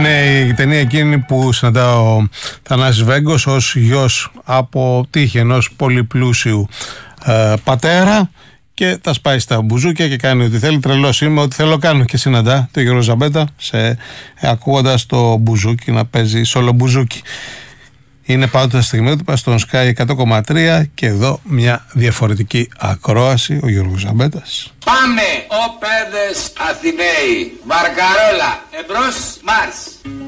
Είναι η ταινία εκείνη που συναντά ο Θανάσης Βέγκος ως γιος από τύχη ενός πολύ πλούσιου πατέρα και τα σπάει στα μπουζούκια και κάνει ό,τι θέλει. Τρελός είμαι, ό,τι θέλω κάνω. Και συναντά τον Γιώργο Ζαμπέτα ακούγοντας το μπουζούκι να παίζει σολομπουζούκι. Είναι πάντοτε στιγμιότυπα στον Sky 100,3 και εδώ μια διαφορετική ακρόαση, ο Γιώργος Ζαμπέτας. Πάμε, ο παιδες Αθηναίοι, Βαρκαρόλα, εμπρός, Μάρς.